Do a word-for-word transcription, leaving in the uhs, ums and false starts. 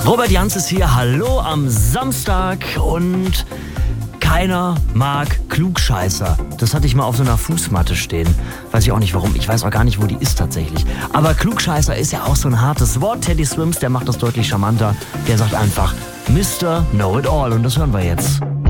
Robert Jans ist hier, hallo am Samstag und keiner mag Klugscheißer. Das hatte ich mal auf so einer Fußmatte stehen. Weiß ich auch nicht warum, ich weiß auch gar nicht, wo die ist tatsächlich. Aber Klugscheißer ist ja auch so ein hartes Wort. Teddy Swims, der macht das deutlich charmanter. Der sagt einfach Mister Know-it-all und das hören wir jetzt.